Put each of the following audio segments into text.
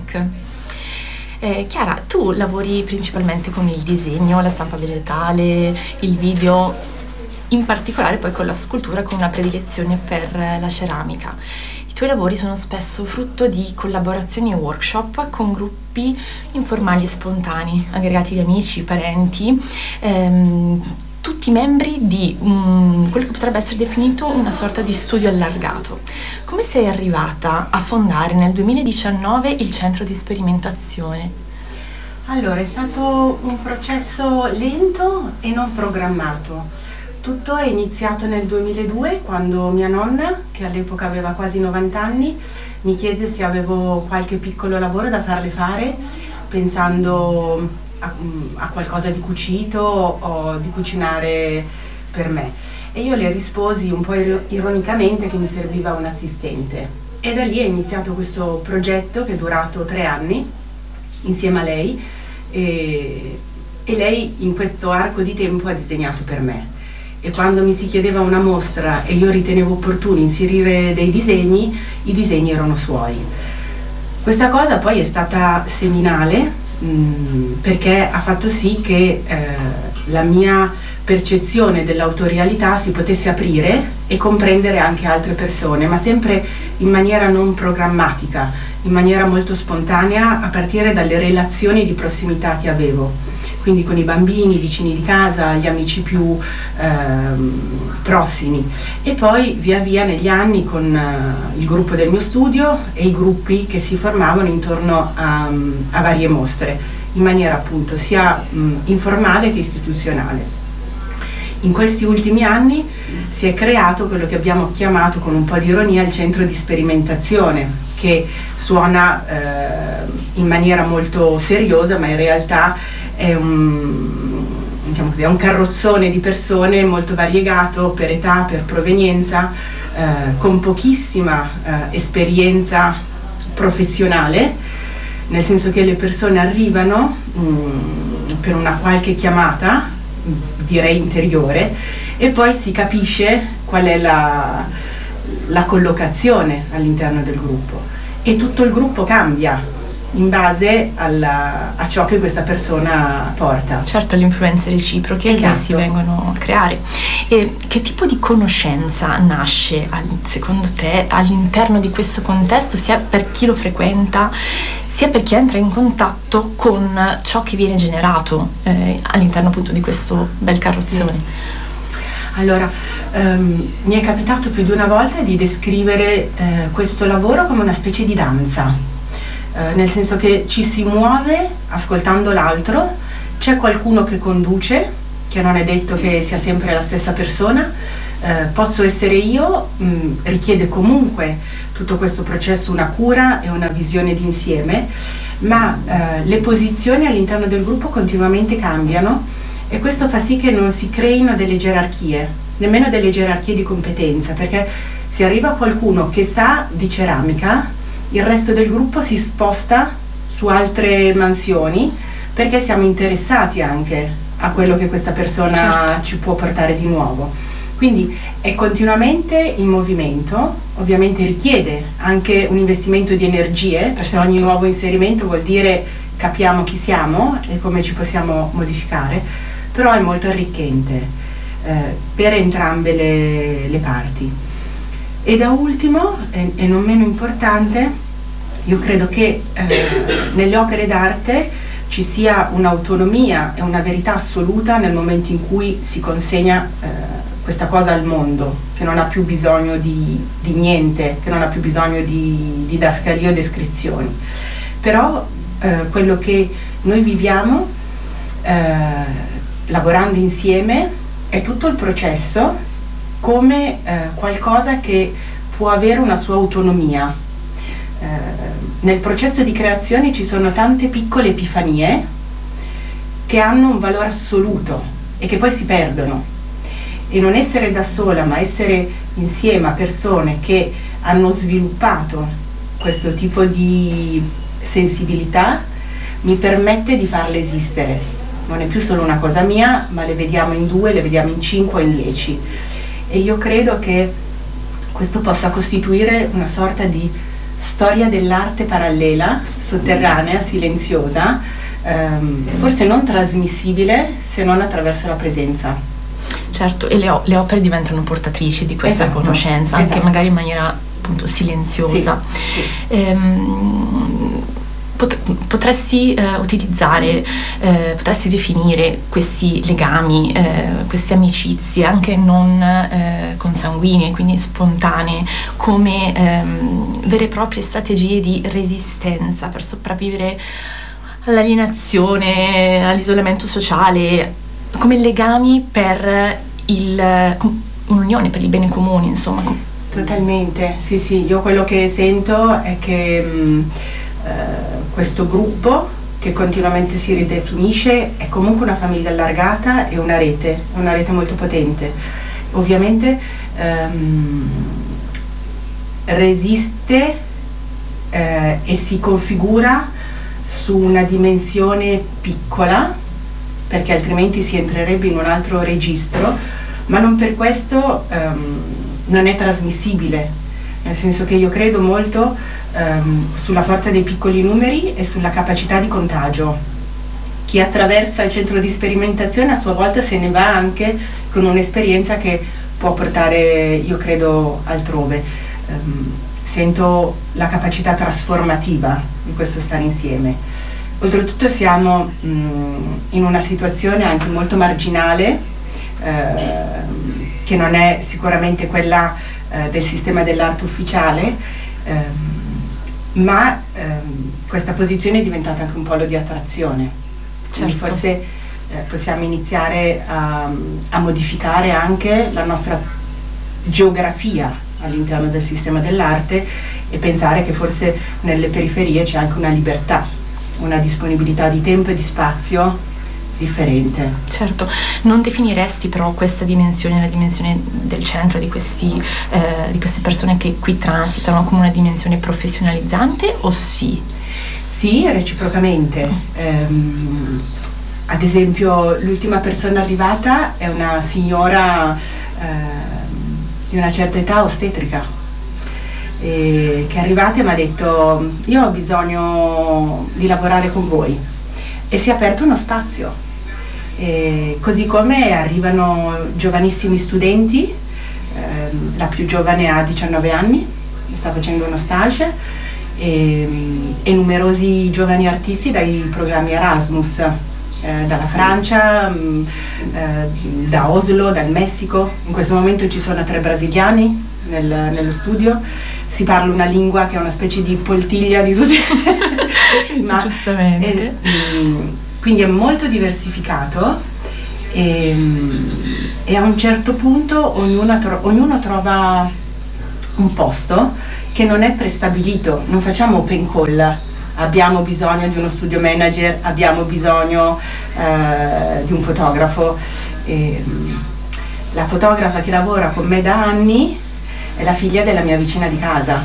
Tech. Chiara, tu lavori principalmente con il disegno, la stampa vegetale, il video, in particolare poi con la scultura, con una predilezione per la ceramica. I tuoi lavori sono spesso frutto di collaborazioni e workshop con gruppi informali e spontanei, aggregati di amici, parenti, tutti membri di quello che potrebbe essere definito una sorta di studio allargato. Come sei arrivata a fondare nel 2019 il centro di sperimentazione? Allora, è stato un processo lento e non programmato. Tutto è iniziato nel 2002, quando mia nonna, che all'epoca aveva quasi 90 anni, mi chiese se avevo qualche piccolo lavoro da farle fare, pensando a qualcosa di cucito o di cucinare per me. E io le risposi un po' ironicamente che mi serviva un assistente. E da lì è iniziato questo progetto che è durato 3 anni, insieme a lei, e lei in questo arco di tempo ha disegnato per me. E quando mi si chiedeva una mostra e io ritenevo opportuno inserire dei disegni, i disegni erano suoi. Questa cosa poi è stata seminale perché ha fatto sì che la mia percezione dell'autorialità si potesse aprire e comprendere anche altre persone, ma sempre in maniera non programmatica, in maniera molto spontanea, a partire dalle relazioni di prossimità che avevo. Quindi con i bambini, i vicini di casa, gli amici più prossimi, e poi via via negli anni con il gruppo del mio studio e i gruppi che si formavano intorno a varie mostre, in maniera appunto sia informale che istituzionale. In questi ultimi anni si è creato quello che abbiamo chiamato con un po' di ironia il centro di sperimentazione, che suona in maniera molto seriosa, ma in realtà è diciamo così, è un carrozzone di persone molto variegato per età, per provenienza, con pochissima esperienza professionale, nel senso che le persone arrivano per una qualche chiamata, direi interiore, e poi si capisce qual è la collocazione all'interno del gruppo, e tutto il gruppo cambia in base a ciò che questa persona porta. Certo, le influenze reciproche che si vengono a creare. E che tipo di conoscenza nasce, secondo te, all'interno di questo contesto, sia per chi lo frequenta, sia per chi entra in contatto con ciò che viene generato all'interno appunto di questo bel carrozzone? Sì. Allora, mi è capitato più di una volta di descrivere questo lavoro come una specie di danza. Nel senso che ci si muove ascoltando l'altro, c'è qualcuno che conduce, che non è detto che sia sempre la stessa persona, posso essere io, richiede comunque tutto questo processo una cura e una visione d'insieme, ma le posizioni all'interno del gruppo continuamente cambiano, e questo fa sì che non si creino delle gerarchie, nemmeno delle gerarchie di competenza, perché se arriva qualcuno che sa di ceramica, il resto del gruppo si sposta su altre mansioni, perché siamo interessati anche a quello che questa persona ci può portare di nuovo. Quindi è continuamente in movimento, ovviamente richiede anche un investimento di energie, perché ogni nuovo inserimento vuol dire capiamo chi siamo e come ci possiamo modificare, però è molto arricchente per entrambe le parti. E da ultimo, e non meno importante, io credo che nelle opere d'arte ci sia un'autonomia e una verità assoluta nel momento in cui si consegna questa cosa al mondo, che non ha più bisogno di niente, che non ha più bisogno di didascalie o descrizioni. Però quello che noi viviamo lavorando insieme è tutto il processo come qualcosa che può avere una sua autonomia. Nel processo di creazione ci sono tante piccole epifanie che hanno un valore assoluto e che poi si perdono, e non essere da sola ma essere insieme a persone che hanno sviluppato questo tipo di sensibilità mi permette di farle esistere. Non è più solo una cosa mia, ma le vediamo in 2, le vediamo in 5 o in 10. E io credo che questo possa costituire una sorta di storia dell'arte parallela, sotterranea, silenziosa, forse non trasmissibile se non attraverso la presenza. Certo, e le opere diventano portatrici di questa conoscenza, anche magari in maniera appunto silenziosa. Potresti utilizzare, potresti definire questi legami, queste amicizie anche non consanguinee, quindi spontanee, come vere e proprie strategie di resistenza per sopravvivere all'alienazione, all'isolamento sociale, come legami per un'unione, per il bene comune, insomma. Totalmente, sì, io quello che sento è che questo gruppo che continuamente si ridefinisce è comunque una famiglia allargata e una rete molto potente. Ovviamente resiste e si configura su una dimensione piccola, perché altrimenti si entrerebbe in un altro registro, ma non per questo non è trasmissibile, nel senso che io credo molto sulla forza dei piccoli numeri e sulla capacità di contagio. Chi attraversa il centro di sperimentazione a sua volta se ne va anche con un'esperienza che può portare, io credo, altrove. Sento la capacità trasformativa di questo stare insieme. Oltretutto siamo in una situazione anche molto marginale, che non è sicuramente quella del sistema dell'arte ufficiale, ma questa posizione è diventata anche un polo di attrazione. Quindi forse possiamo iniziare a modificare anche la nostra geografia all'interno del sistema dell'arte e pensare che forse nelle periferie c'è anche una libertà, una disponibilità di tempo e di spazio differente. Certo, non definiresti però questa dimensione, la dimensione del centro di queste persone che qui transitano, come una dimensione professionalizzante o sì? Sì, reciprocamente. Ad esempio l'ultima persona arrivata è una signora di una certa età, ostetrica, che è arrivata e mi ha detto: io ho bisogno di lavorare con voi, e si è aperto uno spazio. Così come arrivano giovanissimi studenti, la più giovane ha 19 anni, sta facendo uno stage, e numerosi giovani artisti dai programmi Erasmus, dalla Francia, da Oslo, dal Messico. In questo momento ci sono 3 brasiliani nello studio, si parla una lingua che è una specie di poltiglia di tutti. Giustamente. Quindi è molto diversificato e a un certo punto ognuno trova un posto che non è prestabilito, non facciamo open call. Abbiamo bisogno di uno studio manager, abbiamo bisogno di un fotografo. La fotografa che lavora con me da anni è la figlia della mia vicina di casa.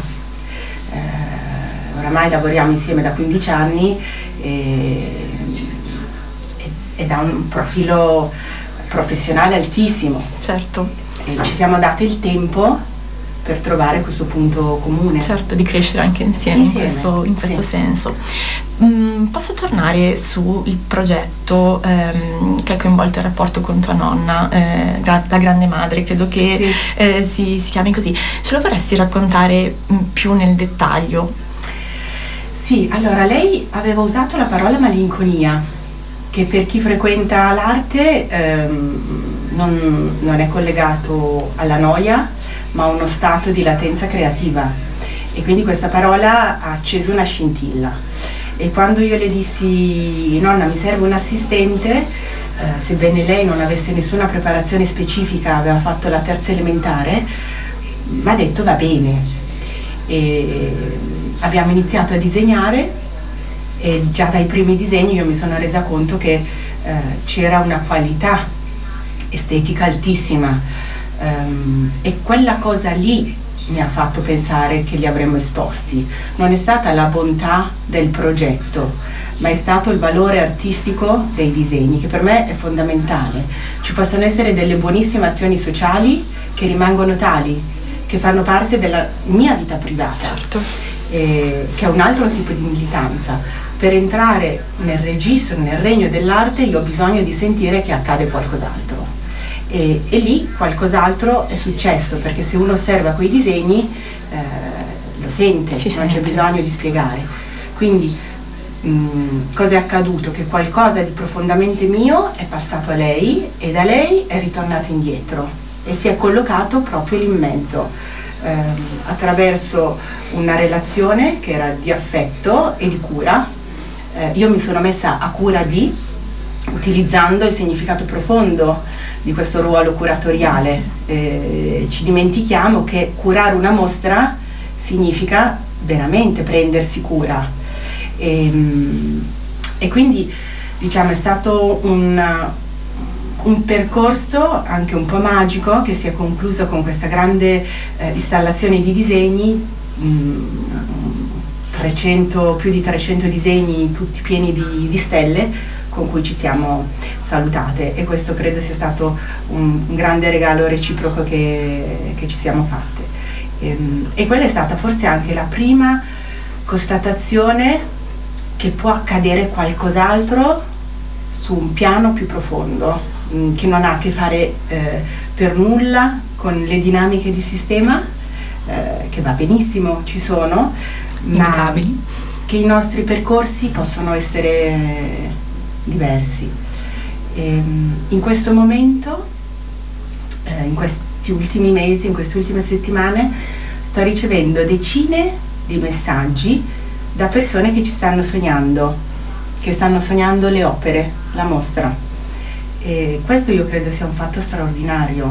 Oramai lavoriamo insieme da 15 anni ed ha un profilo professionale altissimo. Certo. E ci siamo date il tempo per trovare questo punto comune. Certo, di crescere anche insieme. In questo senso. Posso tornare sul progetto che ha coinvolto il rapporto con tua nonna, la grande madre, credo che si chiami così. Ce lo vorresti raccontare più nel dettaglio? Sì, allora lei aveva usato la parola malinconia, che per chi frequenta l'arte non è collegato alla noia, ma a uno stato di latenza creativa, e quindi questa parola ha acceso una scintilla. E quando io le dissi: nonna, mi serve un assistente, sebbene lei non avesse nessuna preparazione specifica, aveva fatto la terza elementare, mi ha detto: va bene. E abbiamo iniziato a disegnare, e già dai primi disegni io mi sono resa conto che c'era una qualità estetica altissima, e quella cosa lì mi ha fatto pensare che li avremmo esposti. Non è stata la bontà del progetto, ma è stato il valore artistico dei disegni, che per me è fondamentale. Ci possono essere delle buonissime azioni sociali che rimangono tali, che fanno parte della mia vita privata. Certo. che è un altro tipo di militanza. Per entrare nel registro, nel regno dell'arte, io ho bisogno di sentire che accade qualcos'altro. E lì qualcos'altro è successo, perché se uno osserva quei disegni lo sente, non c'è bisogno di spiegare. Quindi cosa è accaduto? Che qualcosa di profondamente mio è passato a lei e da lei è ritornato indietro e si è collocato proprio lì in mezzo, attraverso una relazione che era di affetto e di cura. Io mi sono messa a cura di, utilizzando il significato profondo di questo ruolo curatoriale. Ci dimentichiamo che curare una mostra significa veramente prendersi cura. E quindi diciamo è stato un percorso anche un po' magico che si è concluso con questa grande installazione di disegni, più di 300 disegni tutti pieni di stelle con cui ci siamo salutate, e questo credo sia stato un grande regalo reciproco che ci siamo fatte. E quella è stata forse anche la prima constatazione che può accadere qualcos'altro su un piano più profondo, che non ha a che fare per nulla con le dinamiche di sistema, che va benissimo, ci sono, ma che i nostri percorsi possono essere diversi. In questo momento, in questi ultimi mesi, in queste ultime settimane, sto ricevendo decine di messaggi da persone che ci stanno sognando, che stanno sognando le opere, la mostra. E questo io credo sia un fatto straordinario,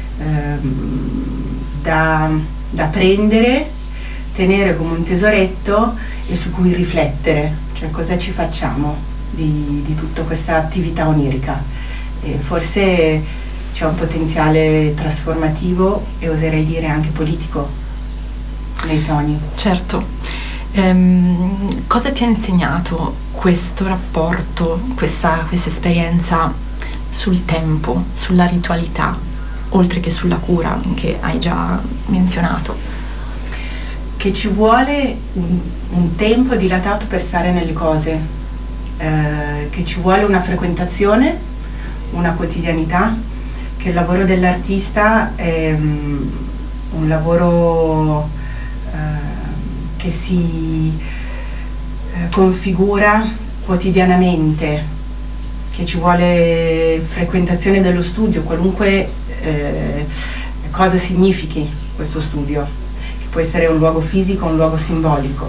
da prendere, tenere come un tesoretto e su cui riflettere, cioè cosa ci facciamo di tutta questa attività onirica. E forse c'è un potenziale trasformativo e oserei dire anche politico nei sogni. Certo. Cosa ti ha insegnato questo rapporto, questa esperienza sul tempo, sulla ritualità, oltre che sulla cura che hai già menzionato? Che ci vuole un tempo dilatato per stare nelle cose, che ci vuole una frequentazione, una quotidianità, che il lavoro dell'artista è un lavoro che si configura quotidianamente, che ci vuole frequentazione dello studio, qualunque cosa significhi questo studio, che può essere un luogo fisico, un luogo simbolico.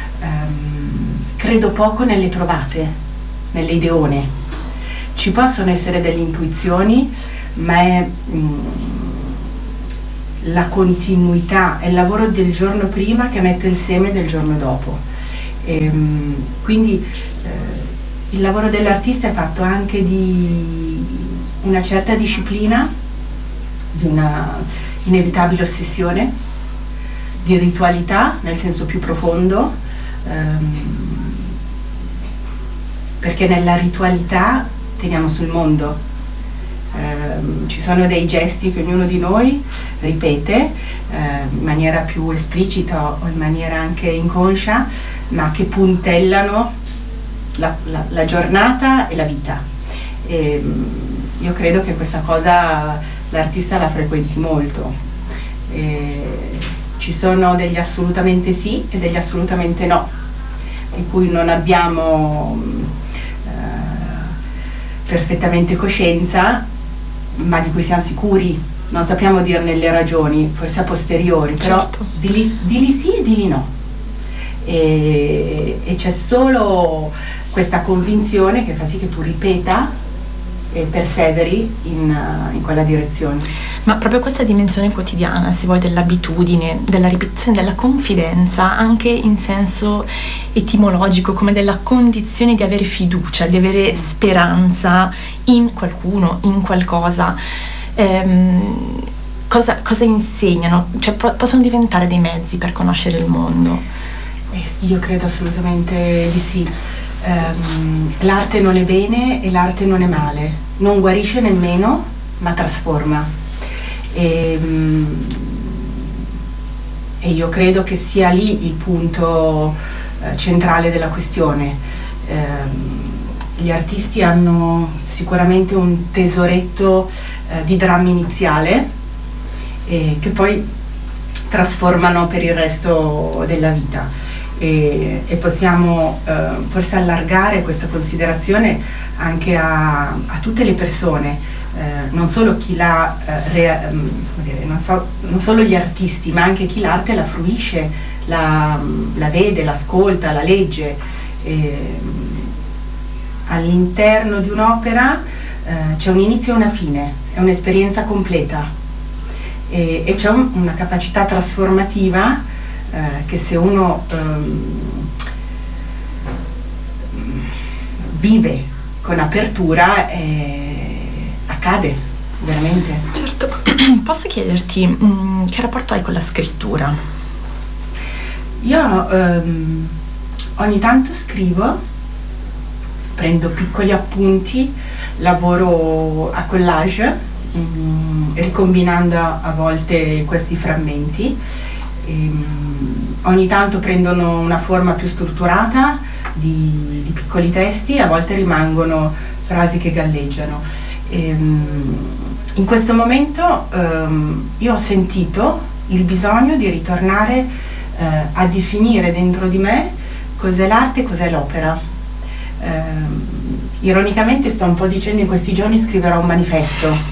Credo poco nelle trovate, nelle ideone. Ci possono essere delle intuizioni, ma è la continuità, è il lavoro del giorno prima che mette il seme del giorno dopo. Quindi il lavoro dell'artista è fatto anche di una certa disciplina, di una inevitabile ossessione, di ritualità nel senso più profondo, perché nella ritualità teniamo sul mondo. Ci sono dei gesti che ognuno di noi ripete in maniera più esplicita o in maniera anche inconscia, ma che puntellano la giornata e la vita. E io credo che questa cosa l'artista la frequenti molto. Ci sono degli assolutamente sì e degli assolutamente no, di cui non abbiamo perfettamente coscienza, ma di cui siamo sicuri, non sappiamo dirne le ragioni, forse a posteriori, però certo. di lì sì e di lì no. E c'è solo questa convinzione che fa sì che tu ripeta e perseveri in quella direzione. Ma proprio questa dimensione quotidiana, se vuoi, dell'abitudine, della ripetizione, della confidenza, anche in senso etimologico, come della condizione di avere fiducia, di avere speranza in qualcuno, in qualcosa. Cosa insegnano? Cioè possono diventare dei mezzi per conoscere il mondo? Io credo assolutamente di sì. L'arte non è bene e l'arte non è male, non guarisce nemmeno, ma trasforma. E e io credo che sia lì il punto centrale della questione. Gli artisti hanno sicuramente un tesoretto di dramma iniziale che poi trasformano per il resto della vita, e possiamo forse allargare questa considerazione anche a tutte le persone, non solo chi l'ha non solo gli artisti, ma anche chi l'arte la fruisce, la vede, l'ascolta, la legge. All'interno di un'opera c'è un inizio e una fine, è un'esperienza completa, e c'è una capacità trasformativa che se uno vive con apertura accade veramente. Certo. Posso chiederti che rapporto hai con la scrittura? Io ogni tanto scrivo, prendo piccoli appunti, lavoro a collage, ricombinando a volte questi frammenti. Ogni tanto prendono una forma più strutturata di piccoli testi, a volte rimangono frasi che galleggiano. In questo momento io ho sentito il bisogno di ritornare a definire dentro di me cos'è l'arte e cos'è l'opera. Ironicamente sto un po' dicendo in questi giorni scriverò un manifesto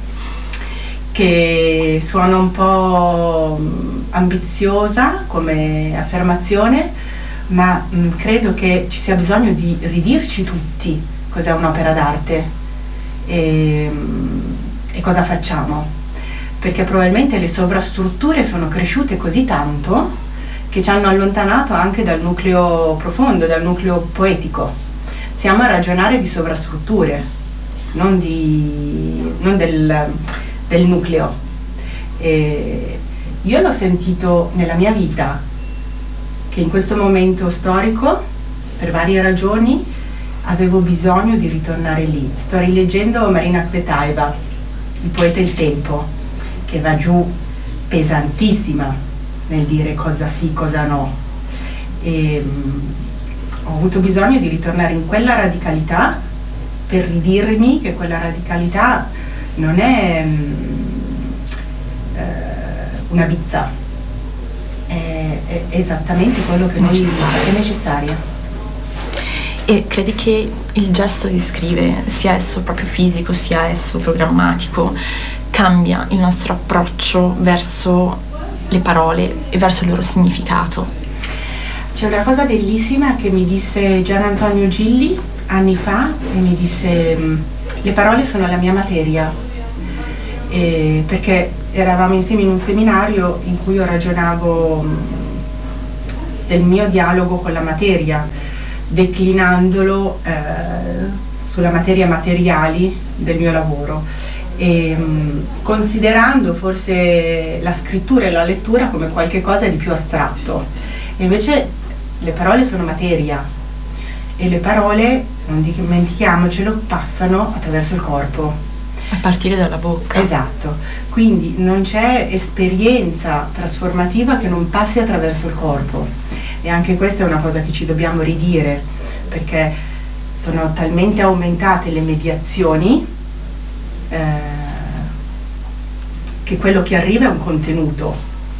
che suona un po' ambiziosa come affermazione, ma credo che ci sia bisogno di ridirci tutti cos'è un'opera d'arte e cosa facciamo, perché probabilmente le sovrastrutture sono cresciute così tanto che ci hanno allontanato anche dal nucleo profondo, dal nucleo poetico. Siamo a ragionare di sovrastrutture, non del nucleo. E io l'ho sentito nella mia vita che in questo momento storico, per varie ragioni, avevo bisogno di ritornare lì. Sto rileggendo Marina Cvetajeva, Il poeta e il tempo, che va giù pesantissima nel dire cosa sì, cosa no. E ho avuto bisogno di ritornare in quella radicalità per ridirmi che quella radicalità non è una bizza, è esattamente quello che è necessario. E credi che il gesto di scrivere, sia esso proprio fisico, sia esso programmatico, cambia il nostro approccio verso le parole e verso il loro significato? C'è una cosa bellissima che mi disse Gian Antonio Gilli anni fa, e mi disse: le parole sono la mia materia, perché eravamo insieme in un seminario in cui io ragionavo del mio dialogo con la materia, declinandolo sulla materia materiali del mio lavoro, e considerando forse la scrittura e la lettura come qualche cosa di più astratto. E invece le parole sono materia, e le parole, non dimentichiamocelo, passano attraverso il corpo, a partire dalla bocca. Esatto, quindi non c'è esperienza trasformativa che non passi attraverso il corpo, e anche questa è una cosa che ci dobbiamo ridire, perché sono talmente aumentate le mediazioni che quello che arriva è un contenuto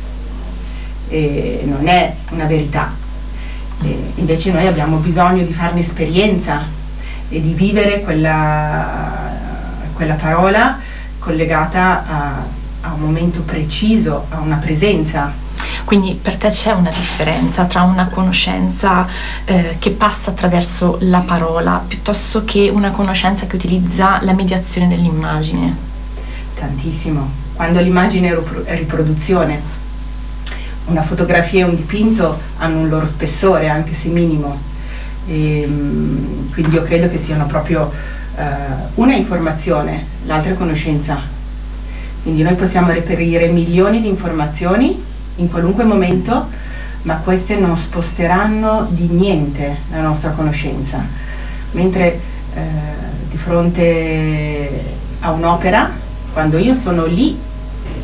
e non è una verità. Invece noi abbiamo bisogno di farne esperienza e di vivere quella parola collegata a un momento preciso, a una presenza. Quindi per te c'è una differenza tra una conoscenza che passa attraverso la parola piuttosto che una conoscenza che utilizza la mediazione dell'immagine? Tantissimo. Quando l'immagine è riproduzione, una fotografia e un dipinto hanno un loro spessore, anche se minimo. Quindi io credo che siano proprio una informazione, l'altra è conoscenza. Quindi noi possiamo reperire milioni di informazioni in qualunque momento, ma queste non sposteranno di niente la nostra conoscenza. Mentre di fronte a un'opera, quando io sono lì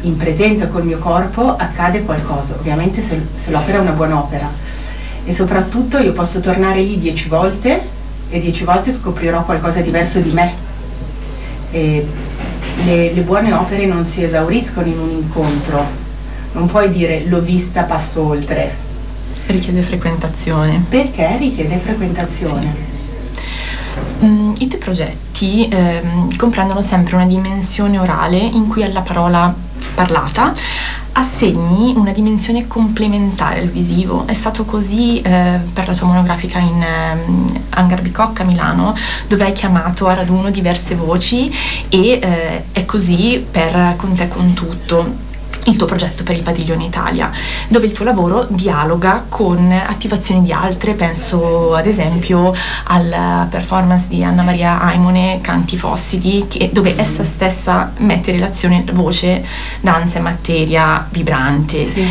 in presenza col mio corpo accade qualcosa, ovviamente se l'opera è una buona opera, e soprattutto io posso tornare lì 10 volte e 10 volte scoprirò qualcosa diverso di me. E le buone opere non si esauriscono in un incontro, non puoi dire l'ho vista, passo oltre. Richiede frequentazione. Perché richiede frequentazione? Sì. I tuoi progetti comprendono sempre una dimensione orale in cui alla parola parlata assegni una dimensione complementare al visivo. È stato così per la tua monografica in Hangar Bicocca a Milano, dove hai chiamato a raduno diverse voci, e è così per Con te con tutto, il tuo progetto per il Padiglione Italia, dove il tuo lavoro dialoga con attivazioni di altre. Penso ad esempio alla performance di Anna Maria Aimone, Canti fossili, dove essa stessa mette in relazione voce, danza e materia vibrante. Sì.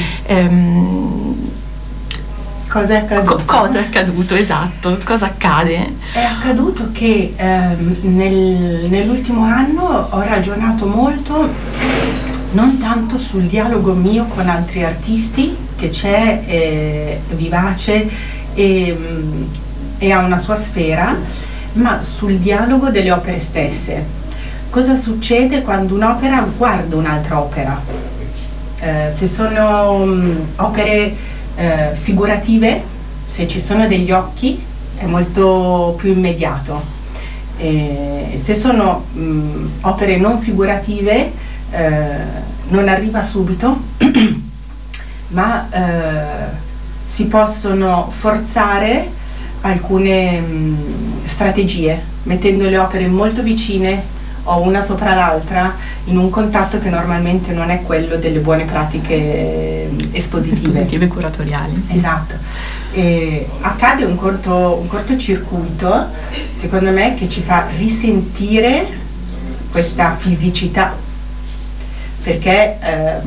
Cosa è accaduto? Cosa è accaduto, esatto, cosa accade? È accaduto che nell'ultimo anno ho ragionato molto, non tanto sul dialogo mio con altri artisti, che c'è, vivace e ha una sua sfera, ma sul dialogo delle opere stesse. Cosa succede quando un'opera guarda un'altra opera? Se sono opere figurative, se ci sono degli occhi, è molto più immediato. Se sono opere non figurative, non arriva subito, ma si possono forzare alcune strategie, mettendo le opere molto vicine o una sopra l'altra in un contatto che normalmente non è quello delle buone pratiche espositive curatoriali. Sì. Esatto. Accade un cortocircuito, secondo me, che ci fa risentire questa fisicità, perché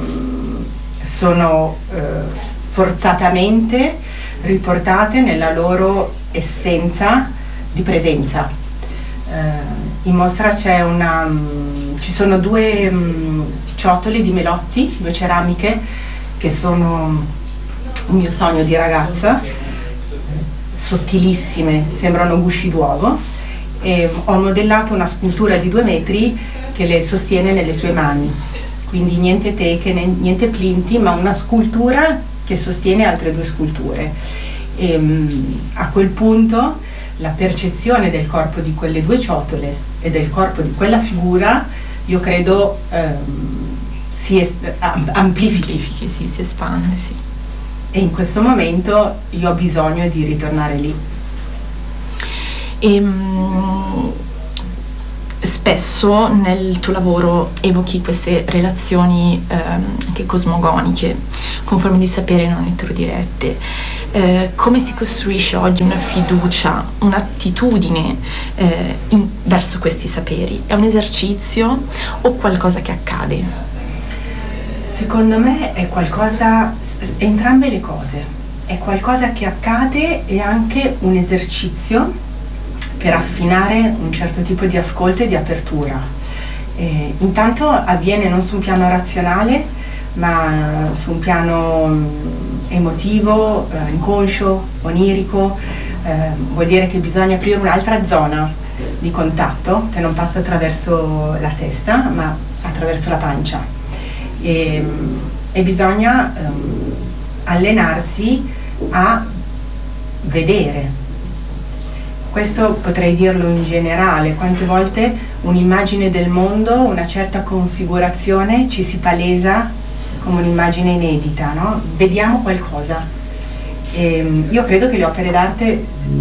sono forzatamente riportate nella loro essenza di presenza. In mostra ci sono due ciotole di Melotti, due ceramiche che sono un mio sogno di ragazza, sottilissime, sembrano gusci d'uovo, e ho modellato una scultura di 2 metri che le sostiene nelle sue mani. Quindi niente teche, niente plinti, ma una scultura che sostiene altre 2 sculture. A quel punto la percezione del corpo di quelle 2 ciotole e del corpo di quella figura, io credo si amplifichi. Sì, si espande, sì. E in questo momento io ho bisogno di ritornare lì. Spesso nel tuo lavoro evochi queste relazioni anche cosmogoniche, con forme di sapere non eterodirette. Come si costruisce oggi una fiducia, un'attitudine verso questi saperi? È un esercizio o qualcosa che accade? Secondo me è qualcosa, entrambe le cose. È qualcosa che accade e anche un esercizio per affinare un certo tipo di ascolto e di apertura. Intanto avviene non su un piano razionale, ma su un piano emotivo, inconscio, onirico. Vuol dire che bisogna aprire un'altra zona di contatto che non passa attraverso la testa, ma attraverso la pancia. E bisogna allenarsi a vedere. Questo potrei dirlo in generale: quante volte un'immagine del mondo, una certa configurazione ci si palesa come un'immagine inedita, no? Vediamo qualcosa. Io credo che le opere d'arte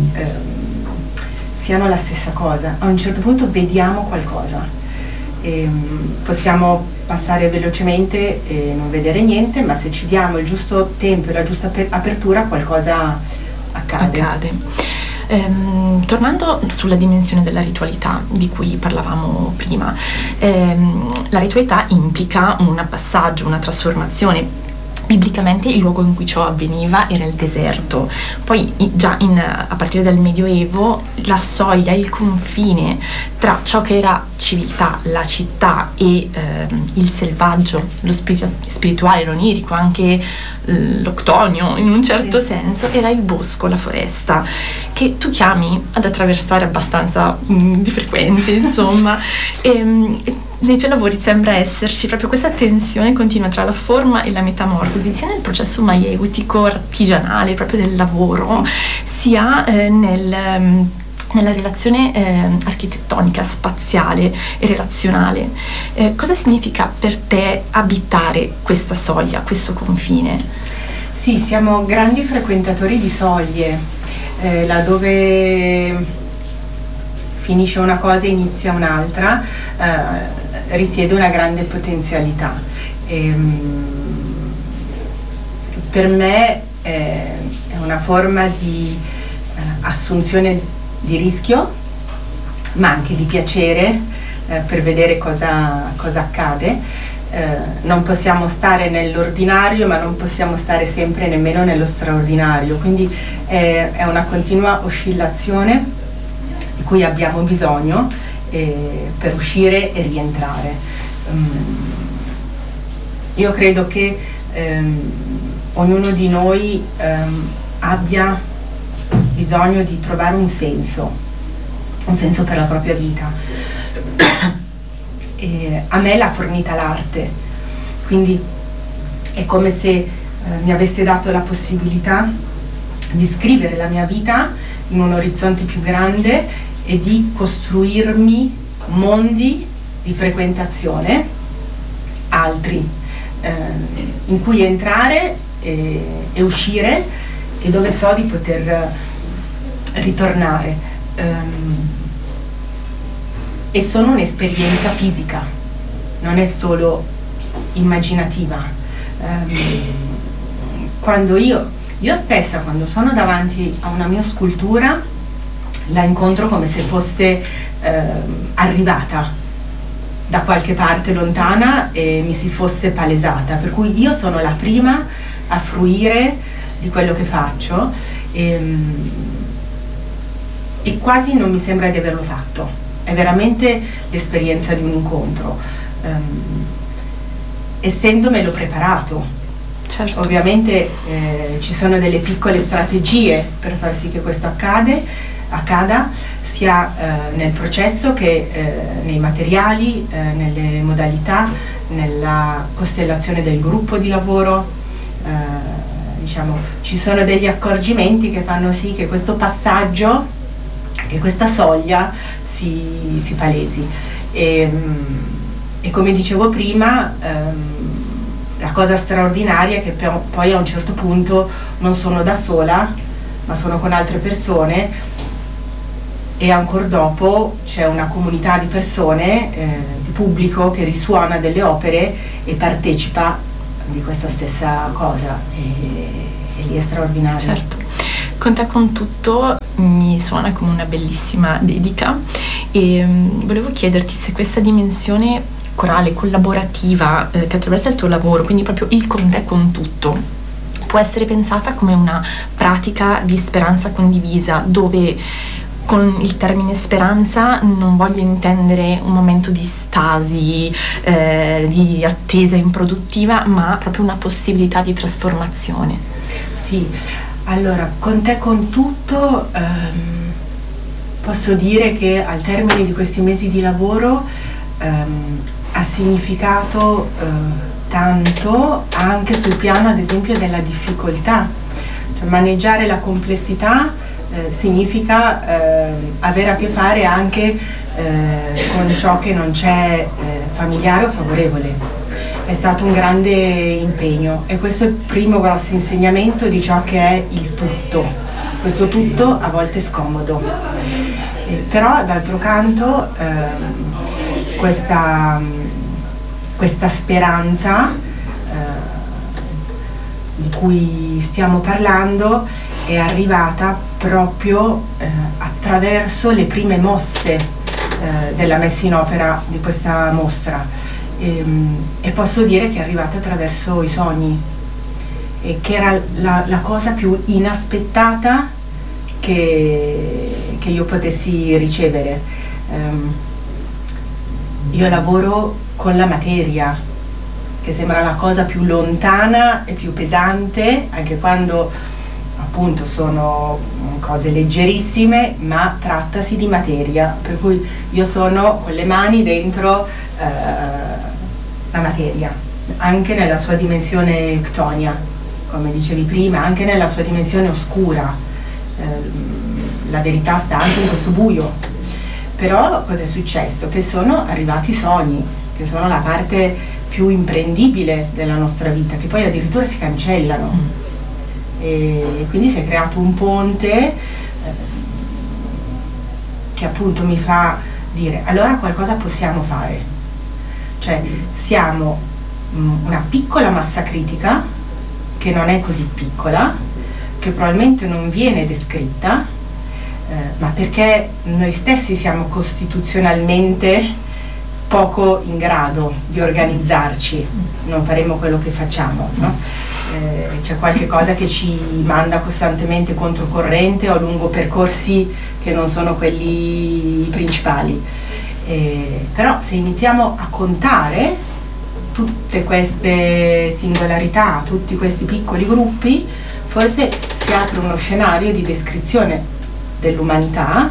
siano la stessa cosa. A un certo punto vediamo qualcosa. Possiamo passare velocemente e non vedere niente, ma se ci diamo il giusto tempo e la giusta apertura, qualcosa accade. Tornando sulla dimensione della ritualità di cui parlavamo prima, la ritualità implica un passaggio, una trasformazione Biblicamente il luogo in cui ciò avveniva era il deserto. Poi già a partire dal Medioevo la soglia, il confine tra ciò che era civiltà, la città e il selvaggio, lo spirituale, l'onirico, anche l'octonio in un certo senso, era il bosco, la foresta, che tu chiami ad attraversare abbastanza di frequente, insomma. Nei tuoi lavori sembra esserci proprio questa tensione continua tra la forma e la metamorfosi, sia nel processo maieutico, artigianale, proprio del lavoro, sia nella relazione architettonica, spaziale e relazionale. Cosa significa per te abitare questa soglia, questo confine? Sì, siamo grandi frequentatori di soglie, laddove finisce una cosa e inizia un'altra, risiede una grande potenzialità. Per me è una forma di assunzione di rischio, ma anche di piacere per vedere cosa accade. Non possiamo stare nell'ordinario, ma non possiamo stare sempre nemmeno nello straordinario, quindi è una continua oscillazione di cui abbiamo bisogno per uscire e rientrare. Io credo che ognuno di noi abbia bisogno di trovare un senso per la propria vita. E a me l'ha fornita l'arte, quindi è come se mi avesse dato la possibilità di scrivere la mia vita in un orizzonte più grande e di costruirmi mondi di frequentazione altri, in cui entrare e uscire, e dove so di poter ritornare. E sono un'esperienza fisica, non è solo immaginativa. Quando io stessa, quando sono davanti a una mia scultura, la incontro come se fosse arrivata da qualche parte lontana e mi si fosse palesata, per cui io sono la prima a fruire di quello che faccio e quasi non mi sembra di averlo fatto. È veramente l'esperienza di un incontro, essendomelo preparato. Certo. Ovviamente ci sono delle piccole strategie per far sì che questo accada, sia nel processo che nei materiali, nelle modalità, nella costellazione del gruppo di lavoro. Diciamo, ci sono degli accorgimenti che fanno sì che questo passaggio, che questa soglia si palesi. E come dicevo prima, la cosa straordinaria è che poi a un certo punto non sono da sola, ma sono con altre persone, e ancora dopo c'è una comunità di persone, di pubblico che risuona delle opere e partecipa di questa stessa cosa, e lì è straordinario. Certo. Con te con tutto mi suona come una bellissima dedica, e volevo chiederti se questa dimensione corale, collaborativa, che attraversa il tuo lavoro, quindi proprio il con te con tutto, può essere pensata come una pratica di speranza condivisa, dove con il termine speranza non voglio intendere un momento di stasi, di attesa improduttiva, ma proprio una possibilità di trasformazione. Sì, allora, con te con tutto, posso dire che al termine di questi mesi di lavoro ha significato tanto anche sul piano, ad esempio, della difficoltà. Cioè, maneggiare la complessità significa avere a che fare anche con ciò che non c'è familiare o favorevole. È stato un grande impegno, e questo è il primo grosso insegnamento di ciò che è il tutto. Questo tutto a volte è scomodo, però d'altro canto questa speranza di cui stiamo parlando è arrivata proprio attraverso le prime mosse della messa in opera di questa mostra, e posso dire che è arrivata attraverso i sogni. e che era la cosa più inaspettata che io potessi ricevere. Io lavoro con la materia, che sembra la cosa più lontana e più pesante, anche quando appunto sono cose leggerissime, ma trattasi di materia, per cui io sono con le mani dentro la materia, anche nella sua dimensione ctonia, come dicevi prima, anche nella sua dimensione oscura. La verità sta anche in questo buio. Però cosa è successo? Che sono arrivati i sogni, che sono la parte più imprendibile della nostra vita, che poi addirittura si cancellano. E quindi si è creato un ponte che appunto mi fa dire: allora qualcosa possiamo fare. Cioè siamo una piccola massa critica, che non è così piccola, che probabilmente non viene descritta, ma perché noi stessi siamo costituzionalmente poco in grado di organizzarci, non faremo quello che facciamo, no? C'è qualche cosa che ci manda costantemente controcorrente o lungo percorsi che non sono quelli principali. Però se iniziamo a contare tutte queste singolarità, tutti questi piccoli gruppi, forse si apre uno scenario di descrizione dell'umanità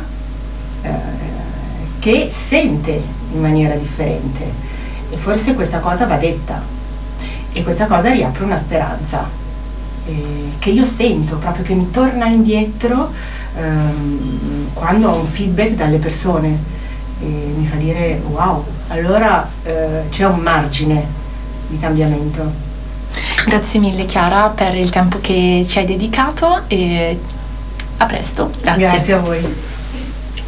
che sente in maniera differente, e forse questa cosa va detta, e questa cosa riapre una speranza che io sento proprio, che mi torna indietro quando ho un feedback dalle persone, e mi fa dire: wow, allora c'è un margine di cambiamento. Grazie mille Chiara per il tempo che ci hai dedicato, e a presto. Grazie. Grazie a voi.